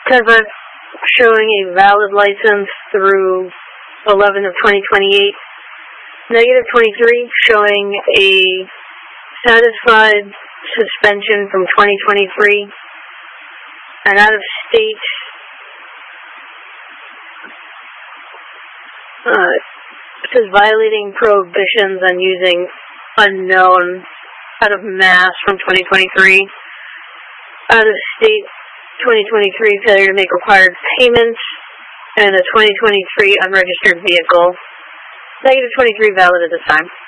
Clever showing a valid license through 11 of 2028. Negative 23 showing a satisfied suspension from 2023. And out of state, it says violating prohibitions on using unknown out of Mass from 2023. Out of state 2023 failure to make required payments, and a 2023 unregistered vehicle. Negative 23 valid at this time.